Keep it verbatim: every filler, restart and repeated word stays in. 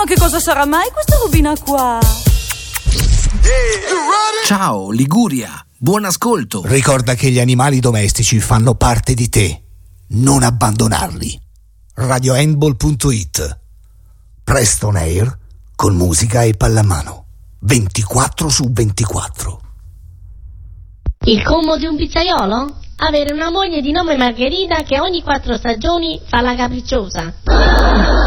Ma che cosa sarà mai questa robina qua? Ciao Liguria, buon ascolto. Ricorda che gli animali domestici fanno parte di te. Non abbandonarli. radio handball punto it. Presto on air con musica e pallamano. ventiquattro su ventiquattro. Il commo di un pizzaiolo? Avere una moglie di nome Margherita che ogni quattro stagioni fa la capricciosa.